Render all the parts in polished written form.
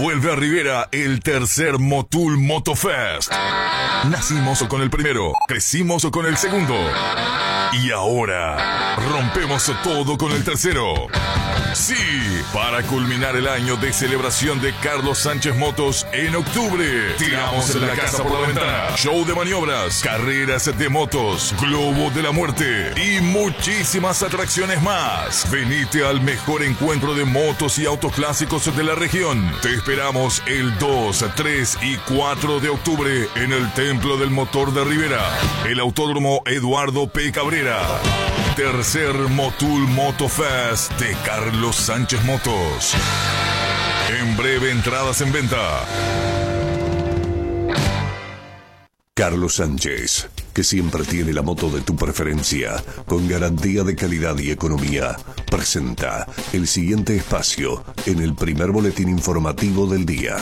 Vuelve a Rivera el tercer Motul Motofest. Nacimos con el primero, crecimos con el segundo. Y ahora rompemos todo con el tercero. Sí, para culminar el año de celebración de Carlos Sánchez Motos en octubre. Tiramos la casa por la ventana. Show de maniobras, carreras de motos, globo de la muerte y muchísimas atracciones más. Venite al mejor encuentro de motos y autos clásicos de la región. Te esperamos el 2, 3 y 4 de octubre en el Templo del Motor de Rivera, el Autódromo Eduardo P. Cabrera. Tercer Motul Motofest de Carlos Sánchez Motos. En breve, entradas en venta. Carlos Sánchez, que siempre tiene la moto de tu preferencia, con garantía de calidad y economía, presenta el siguiente espacio en el primer boletín informativo del día.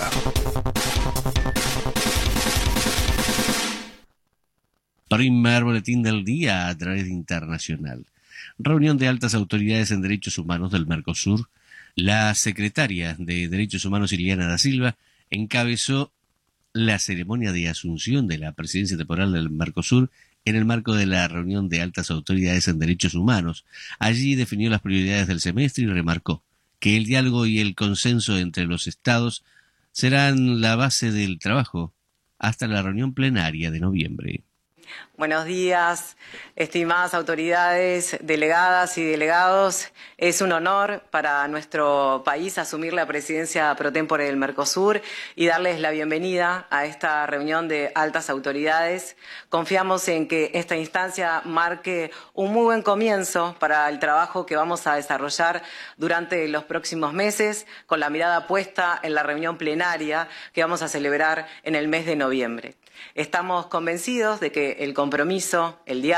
Primer boletín del día a través de Internacional. Reunión de altas autoridades en derechos humanos del Mercosur. La secretaria de Derechos Humanos, Ileana da Silva, encabezó la ceremonia de asunción de la presidencia temporal del Mercosur en el marco de la reunión de altas autoridades en derechos humanos. Allí definió las prioridades del semestre y remarcó que el diálogo y el consenso entre los estados serán la base del trabajo hasta la reunión plenaria de noviembre. Buenos días, estimadas autoridades, delegadas y delegados. Es un honor para nuestro país asumir la presidencia pro tempore del Mercosur y darles la bienvenida a esta reunión de altas autoridades. Confiamos en que esta instancia marque un muy buen comienzo para el trabajo que vamos a desarrollar durante los próximos meses, con la mirada puesta en la reunión plenaria que vamos a celebrar en el mes de noviembre. Estamos convencidos de que el compromiso, el diálogo